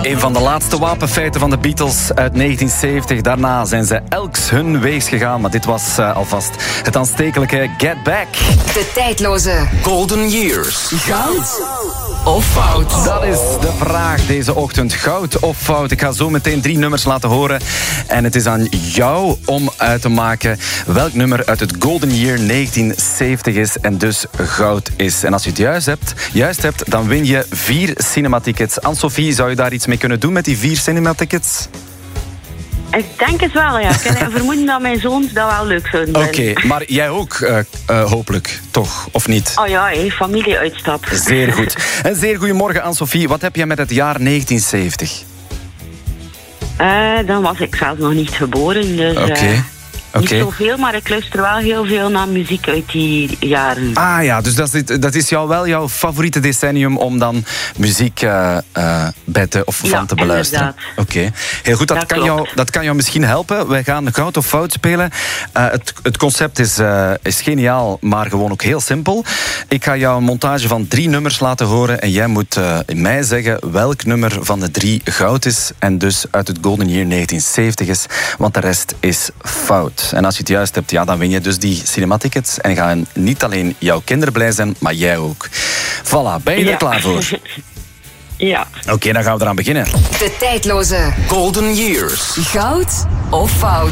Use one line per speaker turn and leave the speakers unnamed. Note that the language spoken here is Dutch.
Een van de laatste wapenfeiten van de Beatles uit 1970. Daarna zijn ze elks hun weegs gegaan. Maar dit was alvast het aanstekelijke Get Back.
De tijdloze
Golden Years.
Goud of fout?
Dat is de vraag deze ochtend. Goud of fout? Ik ga zo meteen 3 nummers laten horen. En het is aan jou om uit te maken welk nummer uit het Golden Year 1970 is en dus goud is. En als je het juist hebt, dan win je 4 cinematickets. Anne-Sophie, zou je daar iets mee kunnen doen met die 4 cinematickets?
Ik denk het wel, ja. Ik kan vermoeden dat mijn zoons dat wel leuk zouden vinden.
Oké, maar jij ook hopelijk, toch? Of niet?
Oh ja, familieuitstap.
Zeer goed. En zeer goedemorgen, Anne-Sophie. Wat heb jij met het jaar 1970?
Dan was ik zelf nog niet geboren, dus...
Oké.
Niet zoveel, maar ik luister wel heel veel naar muziek uit die jaren.
Ah ja, dus dat is wel jouw favoriete decennium om dan muziek bij van te beluisteren. Oké. Heel goed, dat kan jou misschien helpen. Wij gaan goud of fout spelen. Het concept is geniaal, maar gewoon ook heel simpel. Ik ga jou een montage van 3 nummers laten horen en jij moet mij zeggen welk nummer van de 3 goud is en dus uit het Golden Year 1970 is, want de rest is fout. En als je het juist hebt, ja, dan win je dus die cinematickets. En gaan niet alleen jouw kinderen blij zijn, maar jij ook. Voilà, ben je er klaar voor?
Ja.
Oké, dan gaan we eraan beginnen.
De tijdloze
Golden Years.
Goud of fout?